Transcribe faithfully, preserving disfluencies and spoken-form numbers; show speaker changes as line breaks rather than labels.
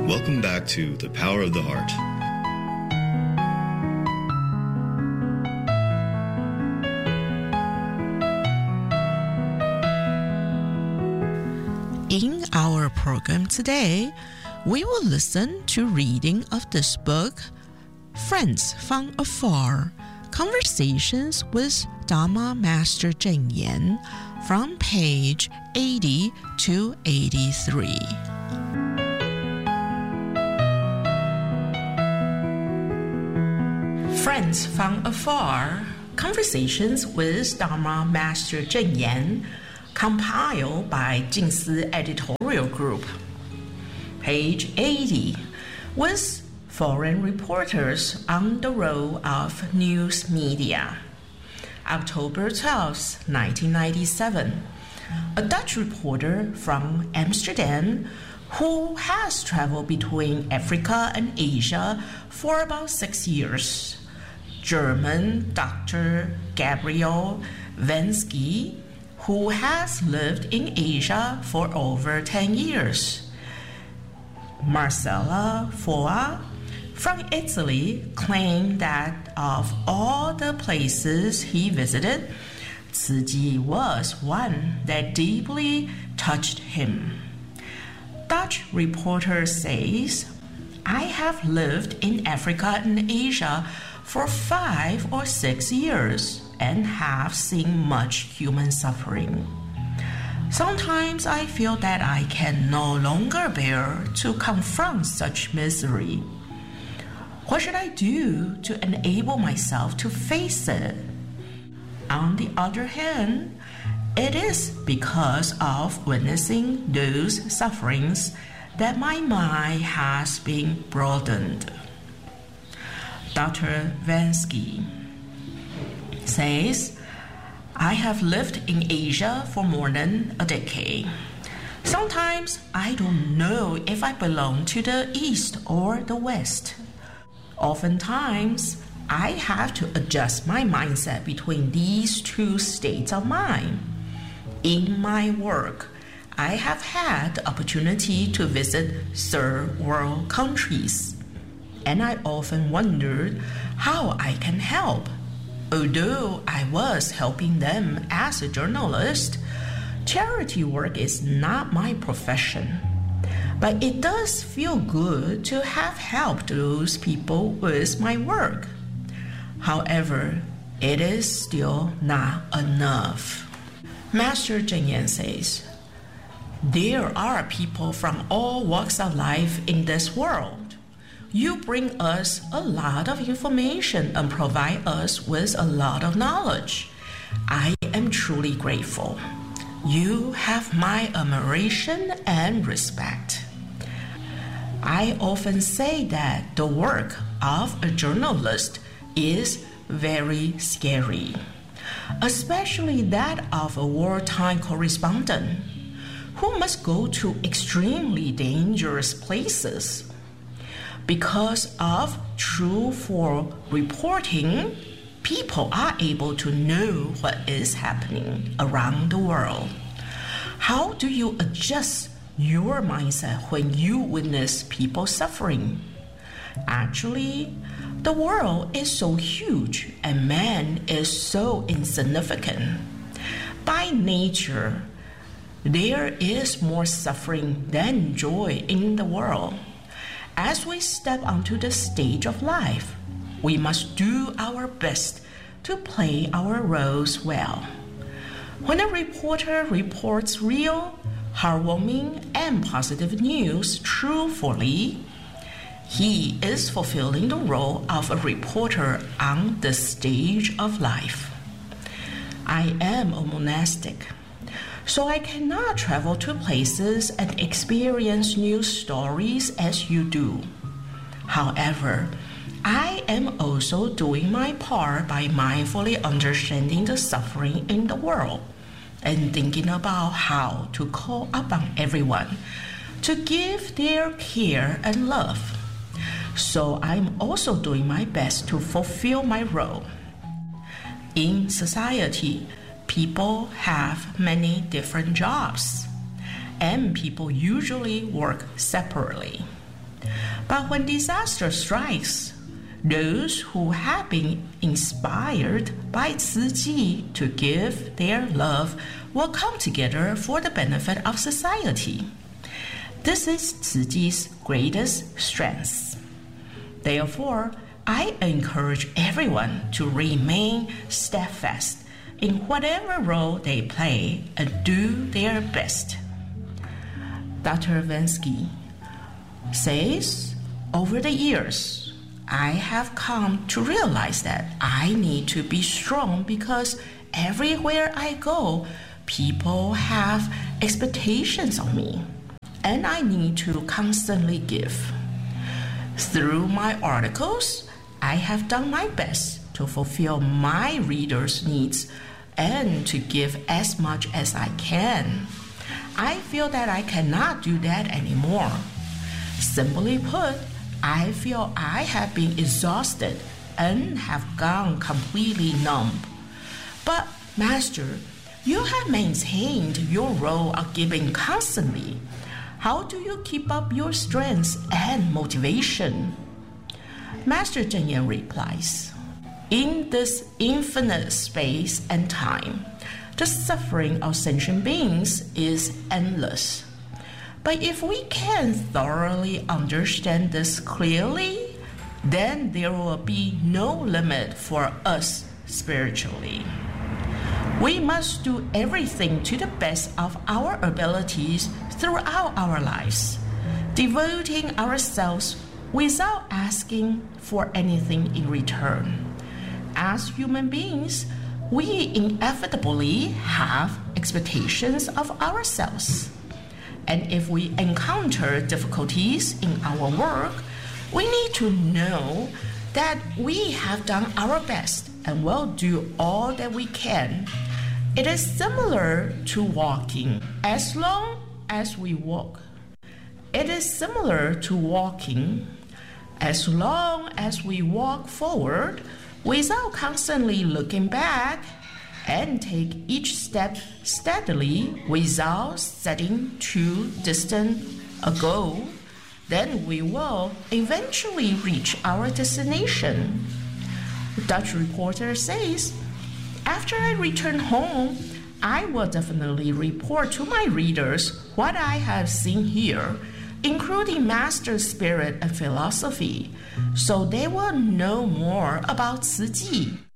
Welcome back to The Power of the Heart.
In our program today, we will listen to reading of this book, Friends from Afar, Conversations with Dharma Master Cheng Yen, from page eighty to eighty-three. Friends from Afar, Conversations with Dharma Master Cheng Yen, compiled by Jingsi Editorial Group. Page eighty, with foreign reporters on the role of news media. October twelfth, nineteen ninety-seven. A Dutch reporter from Amsterdam who has traveled between Africa and Asia for about six years. German Doctor Gabriel Vansky, who has lived in Asia for over ten years. Marcella Foa from Italy claimed that of all the places he visited, Tzu Chi was one that deeply touched him. Dutch reporter says, I have lived in Africa and Asia for five or six years and have seen much human suffering. Sometimes I feel that I can no longer bear to confront such misery. What should I do to enable myself to face it? On the other hand, it is because of witnessing those sufferings that my mind has been broadened. Doctor Vansky says, I have lived in Asia for more than a decade. Sometimes I don't know if I belong to the East or the West. Oftentimes, I have to adjust my mindset between these two states of mind. In my work, I have had the opportunity to visit third world countries, and I often wondered how I can help. Although I was helping them as a journalist, charity work is not my profession. But it does feel good to have helped those people with my work. However, it is still not enough. Master Cheng Yen says, there are people from all walks of life in this world. You bring us a lot of information and provide us with a lot of knowledge. I am truly grateful. You have my admiration and respect. I often say that the work of a journalist is very scary, especially that of a wartime correspondent who must go to extremely dangerous places. Because of truthful reporting, people are able to know what is happening around the world. How do you adjust your mindset when you witness people suffering? Actually, the world is so huge and man is so insignificant. By nature, there is more suffering than joy in the world. As we step onto the stage of life, we must do our best to play our roles well. When a reporter reports real, heartwarming, and positive news truthfully, he is fulfilling the role of a reporter on the stage of life. I am a monastic, so I cannot travel to places and experience news stories as you do. However, I am also doing my part by mindfully understanding the suffering in the world and thinking about how to call upon everyone to give their care and love. So I'm also doing my best to fulfill my role. In society, people have many different jobs, and people usually work separately. But when disaster strikes, those who have been inspired by Tzu Chi to give their love will come together for the benefit of society. This is Tzu Chi's greatest strength. Therefore, I encourage everyone to remain steadfast in whatever role they play and do their best. Doctor Vansky says, over the years, I have come to realize that I need to be strong because everywhere I go, people have expectations of me, and I need to constantly give. Through my articles, I have done my best to fulfill my readers' needs and to give as much as I can. I feel that I cannot do that anymore. Simply put, I feel I have been exhausted and have gone completely numb. But, Master, you have maintained your role of giving constantly. How do you keep up your strength and motivation? Master Cheng Yen replies, in this infinite space and time, the suffering of sentient beings is endless. But if we can thoroughly understand this clearly, then there will be no limit for us spiritually. We must do everything to the best of our abilities throughout our lives, devoting ourselves without asking for anything in return. As human beings, we inevitably have expectations of ourselves. And if we encounter difficulties in our work, we need to know that we have done our best and will do all that we can. It is similar to walking. As long as we walk, it is similar to walking. As long as we walk forward without constantly looking back and take each step steadily without setting too distant a goal, then we will eventually reach our destination. The Dutch reporter says, after I return home, I will definitely report to my readers what I have seen here, including Master spirit and philosophy, so they will know more about Tzu Chi.